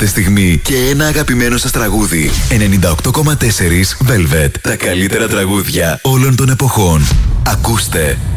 κάθε στιγμή και ένα αγαπημένο σας τραγούδι. 98,4 Velvet. Τα καλύτερα τραγούδια όλων των εποχών. Ακούστε